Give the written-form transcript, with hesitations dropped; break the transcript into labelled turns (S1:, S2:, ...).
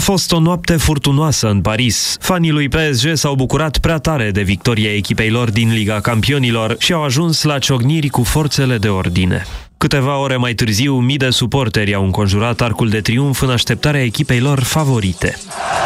S1: A fost o noapte furtunoasă în Paris. Fanii lui PSG s-au bucurat prea tare de victoria echipei lor din Liga Campionilor și au ajuns la ciocniri cu forțele de ordine. Câteva ore mai târziu, mii de suporteri au înconjurat Arcul de Triunf în așteptarea echipei lor favorite.